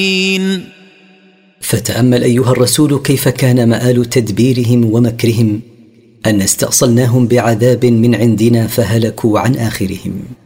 فتأمل أيها الرسول كيف كان مآل تدبيرهم ومكرهم أن استأصلناهم بعذاب من عندنا فهلكوا عن آخرهم.